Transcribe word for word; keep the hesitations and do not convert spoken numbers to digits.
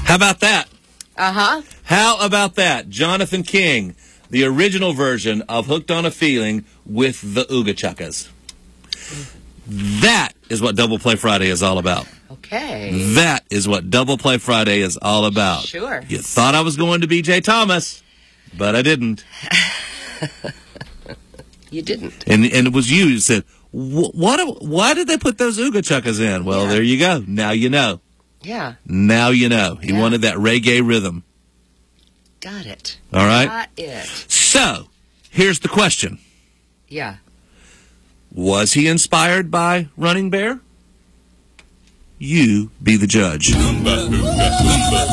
How about that? Uh-huh. How about that? Jonathan King, the original version of Hooked on a Feeling with the Ooga Chuckas. That is what Double Play Friday is all about. Okay. That is what Double Play Friday is all about. Sure. You thought I was going to B J Thomas, but I didn't. You didn't. And and it was you who said, what, why did they put those Ooga Chuckas in? Well, Yeah. there you go. Now you know. Yeah. Now you know. He Yeah. wanted that reggae rhythm. Got it. All right? Got it. So, here's the question. Yeah. Was he inspired by Running Bear? You be the judge.